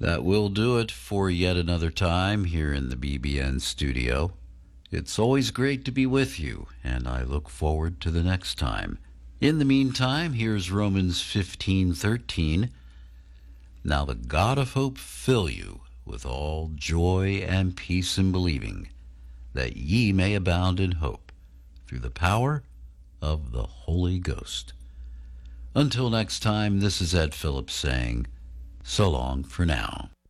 That will do it for yet another time here in the BBN studio. It's always great to be with you, and I look forward to the next time. In the meantime, here's Romans 15:13. Now the God of hope fill you with all joy and peace in believing, that ye may abound in hope, through the power of the Holy Ghost. Until next time, this is Ed Phillips saying, so long for now.